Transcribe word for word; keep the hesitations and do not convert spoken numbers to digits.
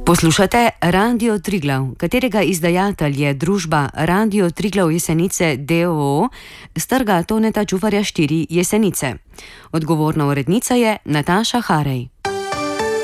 Poslušate Radio Triglav, katerega izdajatelj je družba Radio Triglav Jesenice d. o. o. s Trga Toneta Čufarja štiri Jesenice. Odgovorna urednica je Nataša Harej.